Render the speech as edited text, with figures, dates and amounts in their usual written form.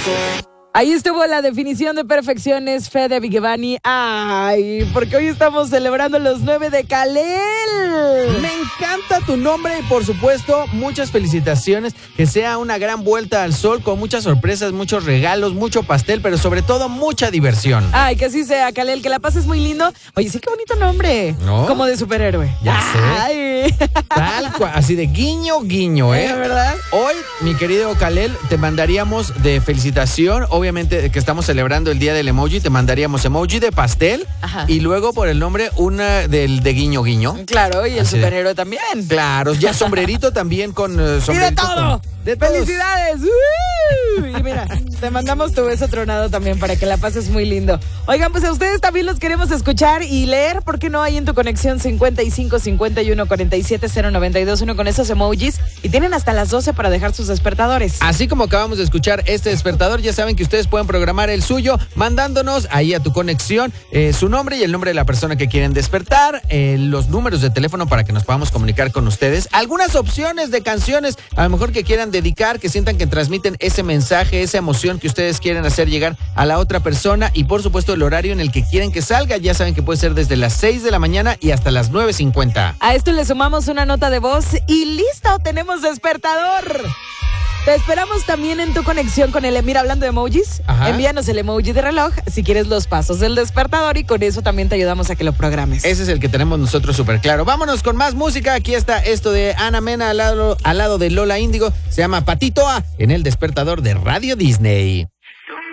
Ahí estuvo la definición de perfección, es Fede Vigevani. Ay, porque hoy estamos celebrando los 9 de Kalel. Me encanta tu nombre y por supuesto muchas felicitaciones, que sea una gran vuelta al sol con muchas sorpresas, muchos regalos, mucho pastel, pero sobre todo mucha diversión. Ay, que así sea, Kalel, que la pases muy lindo. Oye, sí, qué bonito nombre, ¿no? Como de superhéroe. Ya Ay. sé. Tal cual, así de guiño, guiño, ¿eh? ¿Verdad? Hoy, mi querido Kalel, te mandaríamos de felicitación, obviamente que estamos celebrando el día del emoji, te mandaríamos emoji de pastel. Ajá. Y luego por el nombre una del de guiño, guiño. Claro, y el Así de- superhéroe también. Claro, ya sombrerito también con sombrerito. ¡Y de todo! De todos. ¡Felicidades! Y mira, te mandamos tu beso tronado también para que la pases muy lindo. Oigan, pues a ustedes también los queremos escuchar y leer. ¿Por qué no? Ahí en tu conexión 55 51 47 092 1 con esos emojis. Y tienen hasta las 12 para dejar sus despertadores. Así como acabamos de escuchar este despertador, ya saben que ustedes pueden programar el suyo mandándonos ahí a tu conexión su nombre y el nombre de la persona que quieren despertar, los números de teléfono para que nos podamos comunicar con ustedes, algunas opciones de canciones, a lo mejor que quieran dedicar, que sientan que transmiten ese mensaje, esa emoción que ustedes quieren hacer llegar a la otra persona y por supuesto el horario en el que quieren que salga. Ya saben que puede ser desde las 6 de la mañana y hasta las 9:50. A esto le sumamos una nota de voz y listo, tenemos despertador. Te esperamos también en tu conexión con el... Mira, hablando de emojis, Ajá. envíanos el emoji de reloj si quieres los pasos del despertador y con eso también te ayudamos a que lo programes. Ese es el que tenemos nosotros súper claro. Vámonos con más música. Aquí está esto de Ana Mena al lado de Lola Índigo. Se llama Patitoa en el despertador de Radio Disney.